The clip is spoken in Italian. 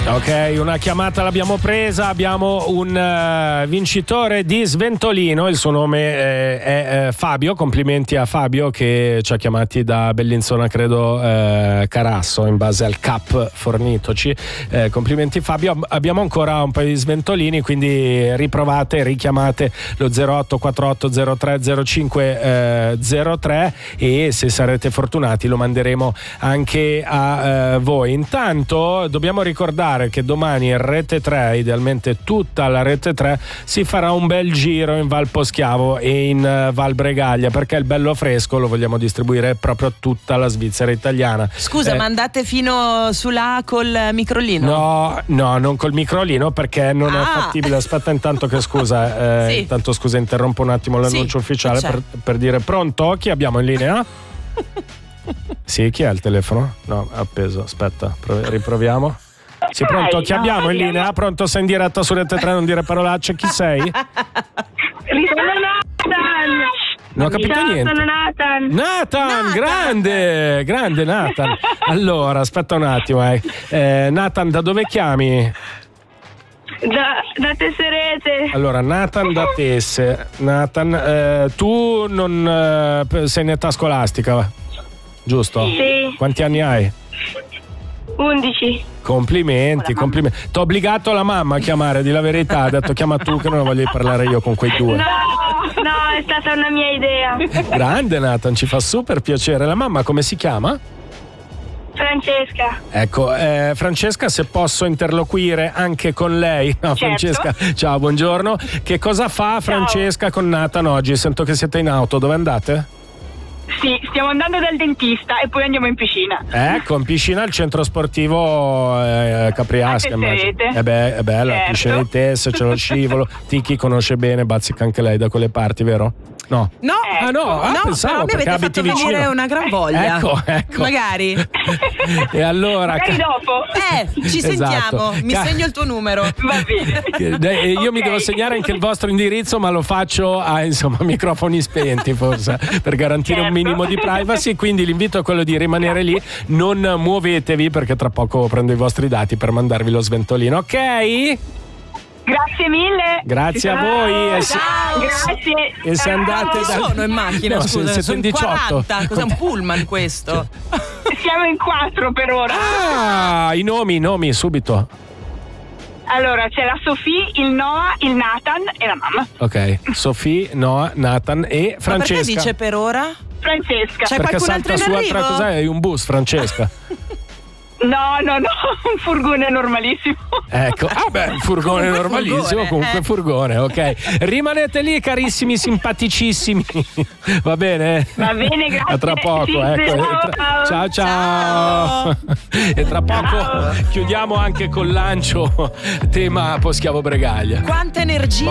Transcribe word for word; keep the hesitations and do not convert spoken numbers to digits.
Ok, una chiamata l'abbiamo presa, abbiamo un uh, vincitore di Sventolino, il suo nome eh, è eh, Fabio, complimenti a Fabio che ci ha chiamati da Bellinzona, credo eh, Carasso, in base al cap fornitoci. Eh, complimenti Fabio, abbiamo ancora un paio di Sventolini, quindi riprovate, richiamate lo zero otto quattro otto zero tre zero cinque zero tre e se sarete fortunati lo manderemo anche a eh, voi. Intanto dobbiamo ricordare che domani in Rete tre, idealmente tutta la Rete tre, si farà un bel giro in Val Poschiavo e in uh, Val Bregaglia, perché il bello fresco lo vogliamo distribuire proprio a tutta la Svizzera italiana. Scusa, eh, ma andate fino sulla col microlino? No, no, non col microlino perché non ah. è fattibile. Aspetta intanto che scusa, eh, sì. intanto scusa, interrompo un attimo l'annuncio sì, ufficiale per, per dire pronto, chi abbiamo in linea? Sì, chi ha il telefono? No, appeso, aspetta, prov- riproviamo. Sì, pronto, chi abbiamo in linea? Pronto, sei in diretta su Rete tre, non dire parolacce, chi sei? Sono Nathan! Non ho capito Ciao, niente. Sono Nathan. Nathan! Nathan! Grande, grande Nathan. Allora, aspetta un attimo, eh. Eh, Nathan, da dove chiami? Da, da Tesserete. Allora, Nathan da Tesse. Nathan, eh, tu non eh, sei in età scolastica, giusto? Sì. Quanti anni hai? undici. Complimenti, complimenti. T'ho obbligato la mamma a chiamare, di la verità. Ha detto chiama tu che non voglio parlare io con quei due. No, no, è stata una mia idea. Grande Nathan, ci fa super piacere. La mamma come si chiama? Francesca. Ecco, eh, Francesca, se posso interloquire anche con lei. No, certo. Francesca, ciao, buongiorno. Che cosa fa Francesca ciao. con Nathan oggi? Sento che siete in auto, dove andate? Sì, stiamo andando dal dentista e poi andiamo in piscina. Ecco, in piscina al centro sportivo eh, Capriasca. Eh beh, è bella, certo. La piscina di Tesse, c'è lo scivolo. Tiki conosce bene, bazzica anche lei da quelle parti, vero? No. No, ecco. ah, no, ah, no pensavo però mi perché avete abiti fatto vicino. venire una gran voglia. Ecco, ecco. Magari. E allora Magari ca- dopo. Eh, ci esatto. sentiamo. Mi Ca- segno il tuo numero. Va bene. Io okay. mi devo segnare anche il vostro indirizzo, ma lo faccio a insomma microfoni spenti, forse, per garantire certo. un minimo di privacy. Quindi l'invito è quello di rimanere lì, non muovetevi perché tra poco prendo i vostri dati per mandarvi lo sventolino, ok? Grazie mille. Grazie a voi. E se, Ciao, grazie. E se andate Quanti da... sono in macchina? No, Scusa, siete sono in diciotto. quaranta. Cos'è un pullman questo? Siamo in quattro per ora. Ah, i nomi, i nomi, subito. Allora, c'è la Sofì, il Noah, il Nathan e la mamma. Ok, Sofì, Noah, Nathan e Francesca. Ma perché dice per ora? Francesca. C'è perché qualcun altro salta in su arrivo? altra cosa, è un bus, Francesca. No, no, no, un furgone normalissimo. Ecco, ah beh, un furgone Comunque normalissimo, furgone, comunque eh. furgone, ok. Rimanete lì, carissimi, simpaticissimi. Va bene? Va bene, grazie. A tra poco, sì, ecco. ciao. E tra- ciao, ciao. E tra poco Ciao. chiudiamo anche col lancio tema Poschiavo Bregaglia. Quanta energia